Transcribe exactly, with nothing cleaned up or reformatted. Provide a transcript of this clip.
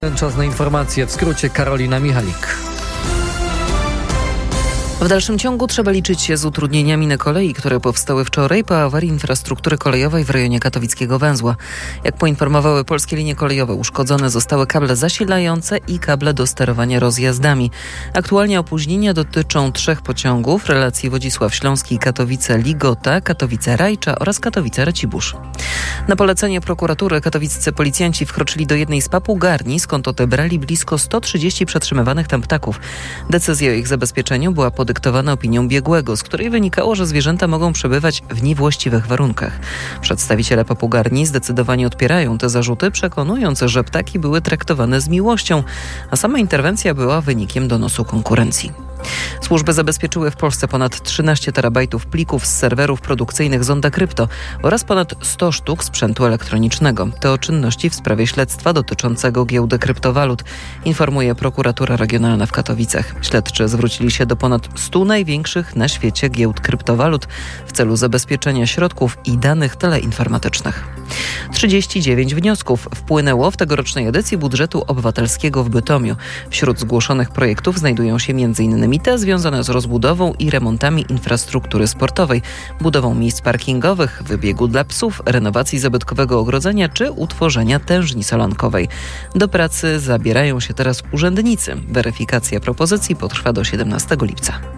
Czas na informacje. W skrócie Karolina Michalik. W dalszym ciągu trzeba liczyć się z utrudnieniami na kolei, które powstały wczoraj po awarii infrastruktury kolejowej w rejonie katowickiego węzła. Jak poinformowały Polskie Linie Kolejowe, uszkodzone zostały kable zasilające i kable do sterowania rozjazdami. Aktualnie opóźnienia dotyczą trzech pociągów relacji Wodzisław Śląski, Katowice-Ligota, Katowice-Rajcza oraz Katowice-Racibórz. Na polecenie prokuratury katowiccy policjanci wkroczyli do jednej z papugarni, skąd odebrali blisko sto trzydzieści przetrzymywanych tam ptaków. Decyzja o ich zabezpieczeniu była podyktowana opinią biegłego, z której wynikało, że zwierzęta mogą przebywać w niewłaściwych warunkach. Przedstawiciele papugarni zdecydowanie odpierają te zarzuty, przekonując, że ptaki były traktowane z miłością, a sama interwencja była wynikiem donosu konkurencji. Służby zabezpieczyły w Polsce ponad trzynaście terabajtów plików z serwerów produkcyjnych Zonda Krypto oraz ponad sto sztuk sprzętu elektronicznego. To czynności w sprawie śledztwa dotyczącego giełdy kryptowalut, informuje prokuratura regionalna w Katowicach. Śledczy zwrócili się do ponad stu największych na świecie giełd kryptowalut w celu zabezpieczenia środków i danych teleinformatycznych. trzydzieści dziewięć wniosków wpłynęło w tegorocznej edycji budżetu obywatelskiego w Bytomiu. Wśród zgłoszonych projektów znajdują się między innymi te związane z rozbudową i remontami infrastruktury sportowej, budową miejsc parkingowych, wybiegu dla psów, renowacji zabytkowego ogrodzenia czy utworzenia tężni solankowej. Do pracy zabierają się teraz urzędnicy. Weryfikacja propozycji potrwa do siedemnastego lipca.